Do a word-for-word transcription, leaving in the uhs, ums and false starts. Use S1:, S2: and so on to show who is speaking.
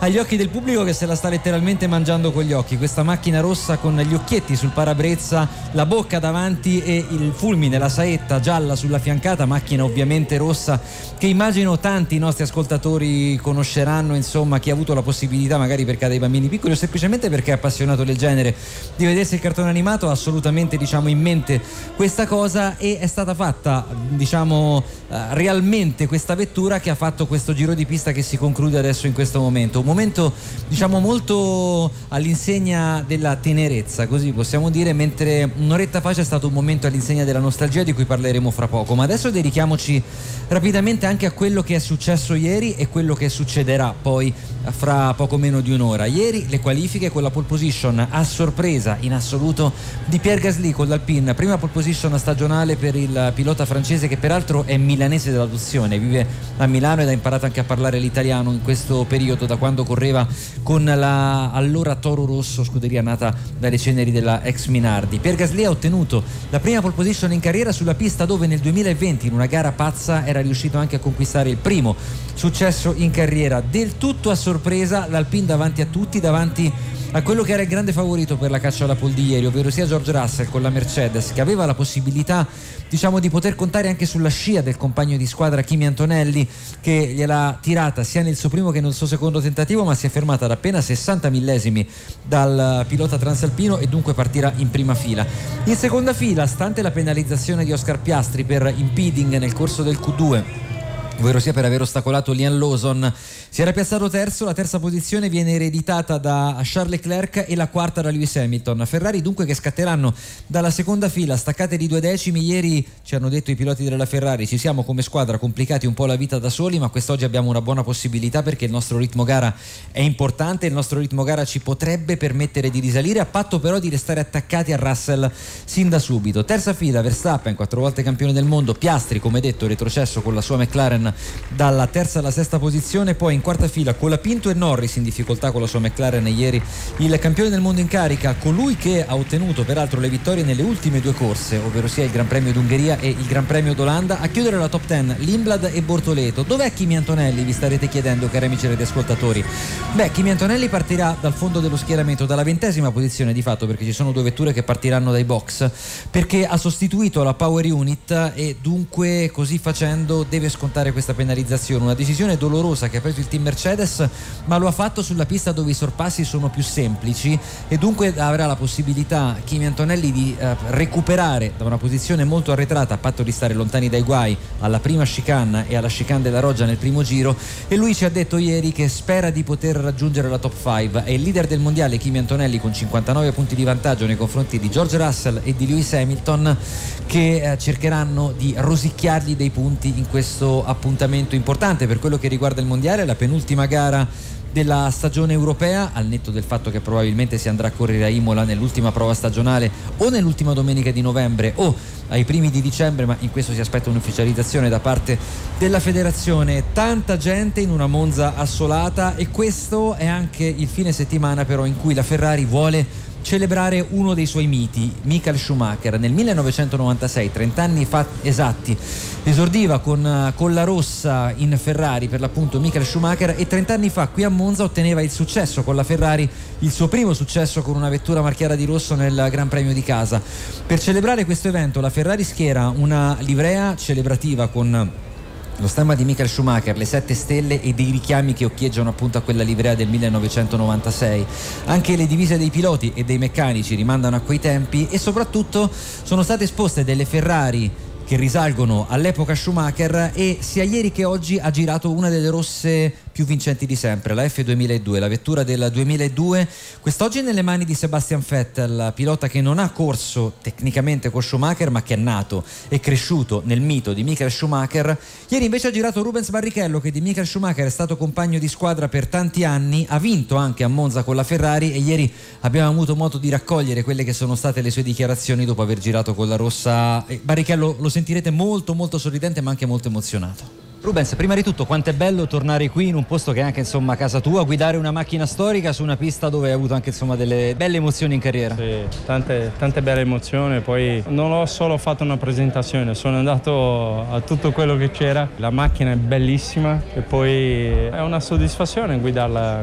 S1: agli occhi del pubblico che se la sta letteralmente mangiando con gli occhi. Questa macchina rossa con gli occhietti sul parabrezza, la bocca davanti e il fulmine, la saetta gialla sulla fiancata, macchina ovviamente rossa che immagino tanti nostri ascoltatori conosceranno, insomma, chi ha avuto la possibilità, magari perché ha dei bambini piccoli o semplicemente perché è appassionato del genere, di vedersi il cartone animato, ha assolutamente, diciamo, in mente questa cosa, e è stata fatta, diciamo, uh, realmente questa vettura che ha fatto questo giro di pista che si conclude adesso in questo momento, un momento, diciamo, molto all'insegna della tenerezza, così possiamo dire, mentre un'oretta fa c'è stato un momento all'insegna della nostalgia di cui parleremo fra poco. Ma adesso dedichiamoci rapidamente anche a quello che è successo ieri e quello che succederà poi fra poco meno di un'ora. Ieri le qualifiche con la pole position a sorpresa in assoluto di Pierre Gasly con l'Alpine, prima pole position stagionale per il pilota francese, che peraltro è milanese dell'adozione, vive a Milano ed ha imparato anche a parlare l'italiano in questo periodo, da quando correva con la allora Toro Rosso, scuderia nata dalle ceneri della ex Minardi. Pierre Gasly ha ottenuto la prima pole position in carriera sulla pista dove nel duemilaventi, in una gara pazza, era riuscito anche a conquistare il primo successo in carriera. Del tutto a sorpresa l'Alpine davanti a tutti, davanti a quello che era il grande favorito per la caccia alla pole di ieri, ovvero sia George Russell con la Mercedes, che aveva la possibilità, diciamo, di poter contare anche sulla scia del compagno di squadra Kimi Antonelli, che gliel'ha tirata sia nel suo primo che nel suo secondo tentativo, ma si è fermata ad appena sessanta millesimi dal pilota transalpino e dunque partirà in prima fila. In seconda fila, stante la penalizzazione di Oscar Piastri per impeding nel corso del Q due, ovvero sia per aver ostacolato Liam Lawson, si era piazzato terzo. La terza posizione viene ereditata da Charles Leclerc e la quarta da Lewis Hamilton. Ferrari dunque che scatteranno dalla seconda fila, staccate di due decimi. Ieri ci hanno detto i piloti della Ferrari: ci siamo come squadra complicati un po' la vita da soli, ma quest'oggi abbiamo una buona possibilità perché il nostro ritmo gara è importante, il nostro ritmo gara ci potrebbe permettere di risalire, a patto però di restare attaccati a Russell sin da subito. Terza fila, Verstappen, quattro volte campione del mondo. Piastri, come detto, retrocesso con la sua McLaren dalla terza alla sesta posizione. Poi in quarta fila Colapinto e Norris in difficoltà con la sua McLaren ieri, il campione del mondo in carica, colui che ha ottenuto peraltro le vittorie nelle ultime due corse, ovvero sia il Gran Premio d'Ungheria e il Gran Premio d'Olanda. A chiudere la top dieci Lindblad e Bortoleto. Dov'è Kimi Antonelli, vi starete chiedendo, cari amici radioascoltatori? Beh, Kimi Antonelli partirà dal fondo dello schieramento, dalla ventesima posizione di fatto, perché ci sono due vetture che partiranno dai box, perché ha sostituito la power unit e dunque così facendo deve scontare questa penalizzazione, una decisione dolorosa che ha preso il team Mercedes, ma lo ha fatto sulla pista dove i sorpassi sono più semplici e dunque avrà la possibilità Kimi Antonelli di eh, recuperare da una posizione molto arretrata, a patto di stare lontani dai guai, alla prima chicane e alla chicane della Roggia nel primo giro. E lui ci ha detto ieri che spera di poter raggiungere la top cinque. È il leader del mondiale Kimi Antonelli con cinquantanove punti di vantaggio nei confronti di George Russell e di Lewis Hamilton, che eh, cercheranno di rosicchiargli dei punti in questo appuntamento importante per quello che riguarda il mondiale, la penultima gara della stagione europea, al netto del fatto che probabilmente si andrà a correre a Imola nell'ultima prova stagionale o nell'ultima domenica di novembre o ai primi di dicembre, ma in questo si aspetta un'ufficializzazione da parte della federazione. Tanta gente in una Monza assolata, e questo è anche il fine settimana però in cui la Ferrari vuole celebrare uno dei suoi miti, Michael Schumacher. Nel millenovecentonovantasei, trent'anni fa esatti, esordiva con, con la rossa in Ferrari, per l'appunto Michael Schumacher, e trent'anni fa qui a Monza otteneva il successo con la Ferrari, il suo primo successo con una vettura marchiata di rosso nel Gran Premio di casa. Per celebrare questo evento la Ferrari schiera una livrea celebrativa con lo stemma di Michael Schumacher, le sette stelle e dei richiami che occhieggiano appunto a quella livrea del millenovecentonovantasei. Anche le divise dei piloti e dei meccanici rimandano a quei tempi, e soprattutto sono state esposte delle Ferrari che risalgono all'epoca Schumacher, e sia ieri che oggi ha girato una delle rosse più vincenti di sempre, la F duemiladue, la vettura del duemiladue, quest'oggi nelle mani di Sebastian Vettel, pilota che non ha corso tecnicamente con Schumacher ma che è nato e cresciuto nel mito di Michael Schumacher. Ieri invece ha girato Rubens Barrichello, che di Michael Schumacher è stato compagno di squadra per tanti anni, ha vinto anche a Monza con la Ferrari, e ieri abbiamo avuto modo di raccogliere quelle che sono state le sue dichiarazioni dopo aver girato con la rossa. Barrichello lo sentirete molto molto sorridente ma anche molto emozionato. Rubens, prima di tutto, quanto è bello tornare qui in un posto che è anche insomma casa tua, guidare una macchina storica su una pista dove hai avuto anche insomma delle belle emozioni in carriera.
S2: Sì, tante, tante belle emozioni. Poi non ho solo fatto una presentazione, sono andato a tutto quello che c'era. La macchina è bellissima e poi è una soddisfazione guidarla